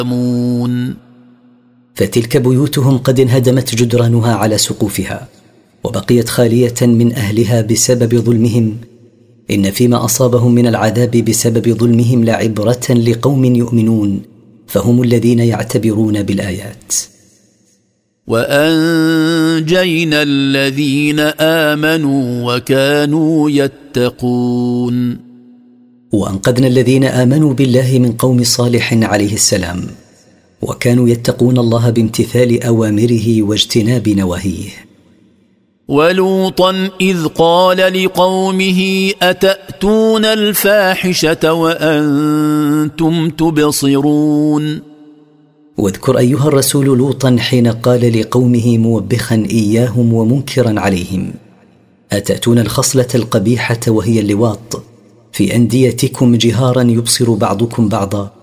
يعلمون. فتلك بيوتهم قد انهدمت جدرانها على سقوفها وبقيت خالية من أهلها بسبب ظلمهم. إن فيما أصابهم من العذاب بسبب ظلمهم لعبرة لقوم يؤمنون، فهم الذين يعتبرون بالآيات. وأنجينا الذين آمنوا وكانوا يتقون. وأنقذنا الذين آمنوا بالله من قوم صالح عليه السلام وكانوا يتقون الله بامتثال أوامره واجتناب نواهيه. ولوطا إذ قال لقومه أتأتون الفاحشة وأنتم تبصرون. واذكر أيها الرسول لوطا حين قال لقومه موبخا إياهم ومنكرا عليهم: أتأتون الخصلة القبيحة وهي اللواط في أنديتكم جهارا يبصر بعضكم بعضا